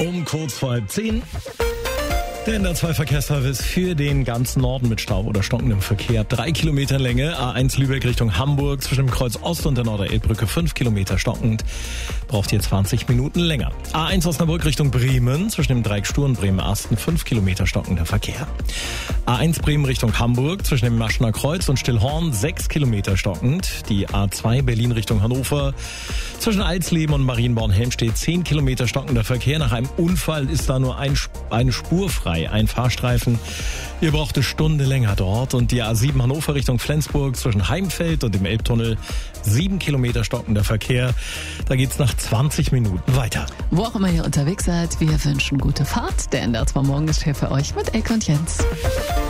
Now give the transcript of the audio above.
Um kurz vor 9:30. Der NDR2 Verkehrsservice für den ganzen Norden mit Stau oder stockendem Verkehr. 3 Kilometer Länge, A1 Lübeck Richtung Hamburg, zwischen dem Kreuz Ost und der Norderelbbrücke 5 Kilometer stockend. Braucht ihr 20 Minuten länger. A1 Osnabrück Richtung Bremen, zwischen dem Dreieck Stur und Bremen-Asten 5 Kilometer stockender Verkehr. A1 Bremen Richtung Hamburg, zwischen dem Maschner Kreuz und Stillhorn 6 Kilometer stockend. Die A2 Berlin Richtung Hannover, zwischen Alsleben und Marienborn-Helmstedt 10 Kilometer stockender Verkehr. Nach einem Unfall ist da nur eine Spur frei. Ein Fahrstreifen. Ihr braucht eine Stunde länger dort. Und die A7 Hannover Richtung Flensburg zwischen Heimfeld und dem Elbtunnel 7 Kilometer stockender Verkehr. Da geht's nach 20 Minuten weiter. Wo auch immer ihr unterwegs seid, wir wünschen gute Fahrt. Der NDR2 Morgen ist hier für euch mit Elke und Jens.